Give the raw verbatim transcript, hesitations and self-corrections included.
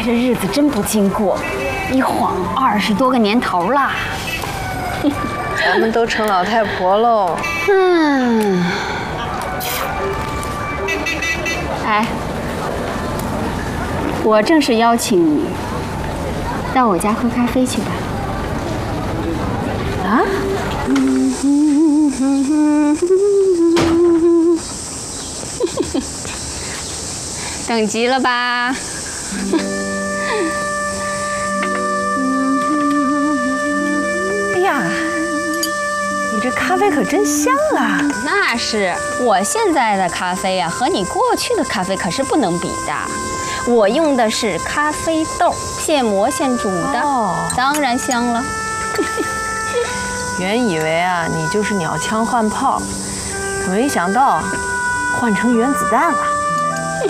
这日子真不经过，一晃二十多个年头了。 咱们都成老太婆喽。 嗯。哎，我正式邀请你到我家喝咖啡去吧。啊？等急了吧？ 哎呀，你这咖啡可真香啊！ 那是，我现在的咖啡啊，和你过去的咖啡可是不能比的。我用的是咖啡豆，现磨现煮的，哦、当然香了。 原以为啊，你就是鸟枪换炮，可没想到换成原子弹了。